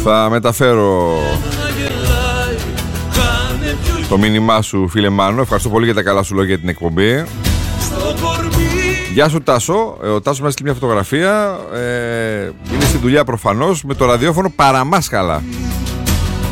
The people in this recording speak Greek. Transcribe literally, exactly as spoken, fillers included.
Θα μεταφέρω το μήνυμά σου, φίλε Μάνο. Ευχαριστώ πολύ για τα καλά σου λόγια για την εκπομπή. Γεια σου Τάσο. Ο Τάσος μας έστειλε μια φωτογραφία. ε, Είναι στη δουλειά προφανώς με το ραδιόφωνο παραμάσκαλα.